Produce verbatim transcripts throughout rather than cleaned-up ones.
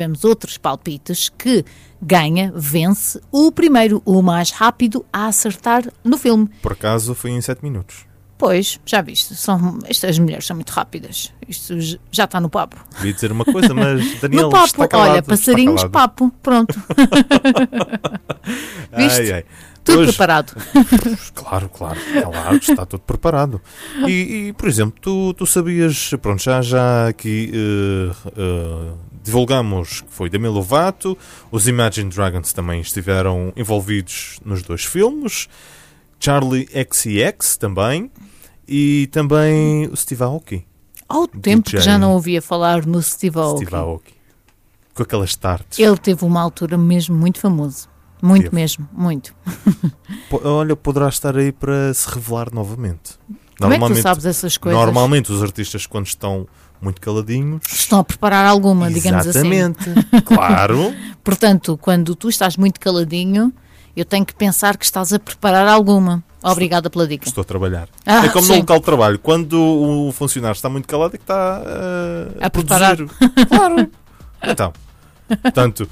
Tivemos outros palpites que ganha, vence o primeiro, o mais rápido a acertar no filme. Por acaso foi em sete minutos. Pois, já viste, são, estas mulheres são muito rápidas. Isto já está no papo. Devia dizer uma coisa, mas Daniel no papo, está calado. olha, passarinhos, papo, pronto. Viste? Ai, ai. Tudo Hoje... preparado. Claro, claro, claro, está tudo preparado. E, e por exemplo, tu, tu sabias, pronto, já, já aqui uh, uh, divulgamos que foi Demi Lovato, os Imagine Dragons também estiveram envolvidos nos dois filmes, Charli X C X também, e também o Steve Aoki. Há o tempo D J que já não ouvia falar no Steve Aoki. Steve Aoki. Com aquelas tartes. Ele teve uma altura mesmo muito famoso. Muito teve. mesmo, muito. Olha, poderá estar aí para se revelar novamente. Como é que tu sabes essas coisas? Normalmente os artistas, quando estão muito caladinhos... Estão a preparar alguma, digamos assim. Exatamente, claro. Portanto, quando tu estás muito caladinho, eu tenho que pensar que estás a preparar alguma. Obrigada pela dica. Estou a trabalhar. Ah, é como sim. no local de trabalho. Quando o funcionário está muito calado, é que está uh, a, a preparar. Claro. Então, portanto,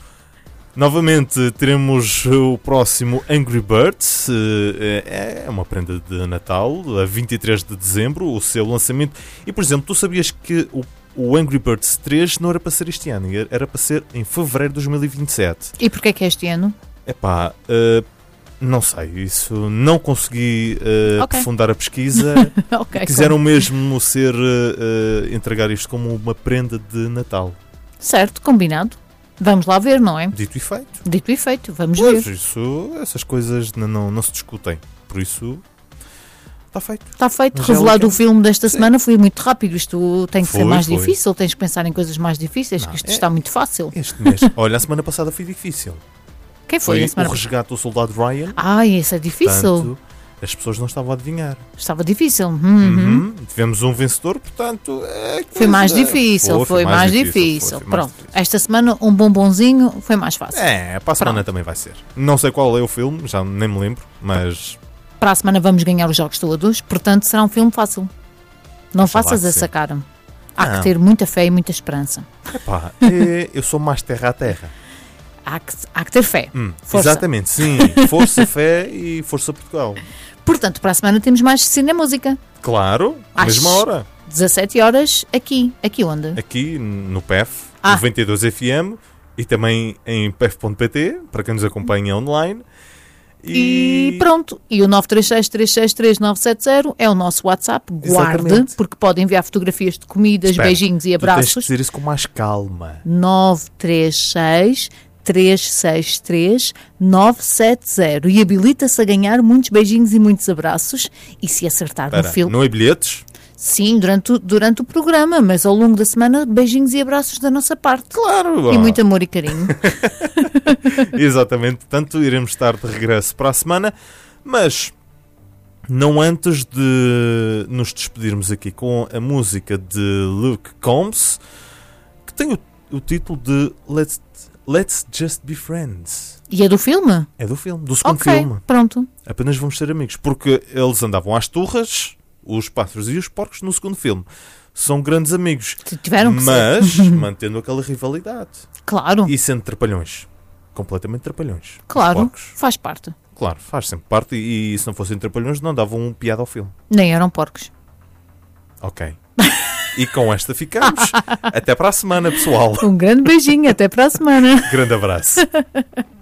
novamente teremos o próximo Angry Birds. Uh, é uma prenda de Natal, a vinte e três de dezembro, o seu lançamento. E, por exemplo, tu sabias que o, o Angry Birds três não era para ser este ano, era para ser em fevereiro de dois mil e vinte e sete. E porquê que é este ano? Epá, uh, não sei, isso não consegui uh, okay. aprofundar a pesquisa. okay, Quiseram como? mesmo ser, uh, entregar isto como uma prenda de Natal. Certo, combinado. Vamos lá ver, não é? Dito e feito. Dito e feito, vamos pois, ver. Isso, essas coisas não, não, não se discutem, por isso está feito. Está feito, revelado o filme desta Sim. semana foi muito rápido, isto tem que foi, ser mais foi. difícil, tens que pensar em coisas mais difíceis, não, que isto é, está muito fácil. Este mês, olha, a semana passada foi difícil. Quem foi, foi a semana o resgate do soldado Ryan. Ah, isso é difícil. Portanto, as pessoas não estavam a adivinhar. Estava difícil. Uhum. Uhum. Tivemos um vencedor, portanto... É foi mais difícil, foi, foi mais, mais difícil. difícil. Foi, foi Pronto, mais difícil. Esta semana um bombonzinho foi mais fácil. É, para a semana Pronto. também vai ser. Não sei qual é o filme, já nem me lembro, mas... Para a semana vamos ganhar os jogos todos, portanto será um filme fácil. Não Deixa faças essa cara. Há não. que ter muita fé e muita esperança. Epá, é, eu sou mais terra a terra. Há que, há que ter fé. Hum, exatamente, sim. Força, fé e força Portugal. Portanto, para a semana temos mais Cine Música. Claro, à mesma hora. dezassete horas, aqui. Aqui onde? Aqui no P E F, ah. noventa e dois F M e também em p f ponto p t, para quem nos acompanha online. E... e pronto. E o nove três seis, três seis três, nove sete zero é o nosso WhatsApp. Guarde, Exatamente. Porque pode enviar fotografias de comidas, Espera, beijinhos e abraços. Tu tens de dizer isso com mais calma. nove três seis, três seis três, nove sete zero e habilita-se a ganhar muitos beijinhos e muitos abraços. E se acertar Pera, no filme... Não é bilhetes? Sim, durante o, durante o programa, mas ao longo da semana, beijinhos e abraços da nossa parte. Claro! E muito amor e carinho. Exatamente, portanto iremos estar de regresso para a semana, mas não antes de nos despedirmos aqui com a música de Luke Combs, que tem o, o título de Let's, Let's Just Be Friends. E é do filme? É do filme, do segundo okay, filme. Pronto. Apenas vamos ser amigos, porque eles andavam às turras, os pássaros e os porcos, no segundo filme. São grandes amigos. Tiveram que mas ser. mantendo aquela rivalidade. Claro. E sendo trapalhões. Completamente trapalhões. Claro, faz parte. Claro, faz sempre parte. E, e se não fossem trapalhões, não davam um piada ao filme. Nem eram porcos. Ok. E com esta ficamos. Até para a semana, pessoal. Um grande beijinho. Até para a semana. Grande abraço.